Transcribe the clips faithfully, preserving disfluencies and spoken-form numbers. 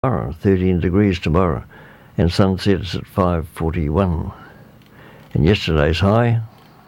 tomorrow, thirteen degrees tomorrow, and sunsets at five forty-one. And yesterday's high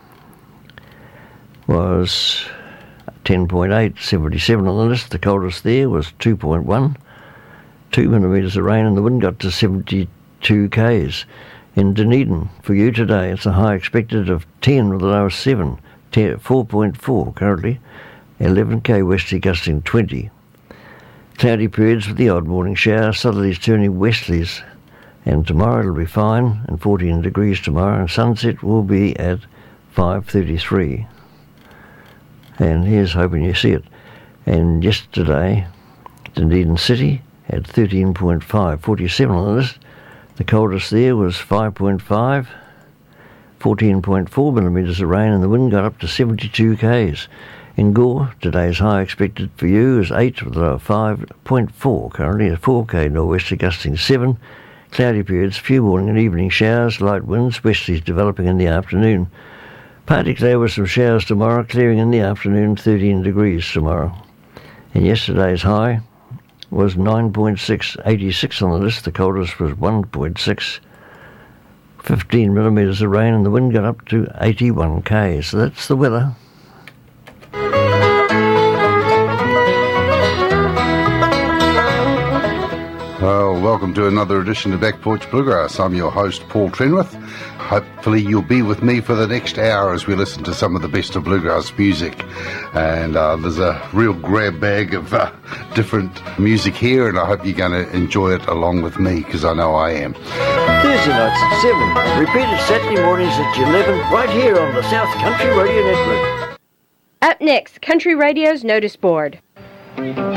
was ten point eight, seventy-seven on the list. The coldest there was two point one. Two millimetres of rain and the wind got to seventy-two k's. In Dunedin, for you today, it's a high expected of ten with a low of seven. four point four currently. eleven k westerly gusting twenty. Cloudy periods with the odd morning shower, southerlies turning westlies. And tomorrow it'll be fine, and fourteen degrees tomorrow, and sunset will be at five thirty-three. And here's hoping you see it. And yesterday, Dunedin City had thirteen point five, forty-seven on the list. The coldest there was five point five, fourteen point four millimetres of rain, and the wind got up to seventy-two k's. In Gore, today's high expected for you is eight with a low of five point four, currently at four k northwesterly gusting seven. Cloudy periods, few morning and evening showers, light winds, westerlies developing in the afternoon. Partly clear with some showers tomorrow, clearing in the afternoon, thirteen degrees tomorrow. And yesterday's high was nine point six, eighty-six on the list. The coldest was one point six, fifteen millimetres of rain, and the wind got up to eighty-one k. So that's the weather. Well, welcome to another edition of Back Porch Bluegrass. I'm your host, Paul Trenwith. Hopefully you'll be with me for the next hour as we listen to some of the best of bluegrass music. And uh, there's a real grab bag of uh, different music here, and I hope you're going to enjoy it along with me, because I know I am. Thursday nights at seven, repeated Saturday mornings at eleven, right here on the South Country Radio Network. Up next, Country Radio's Notice Board.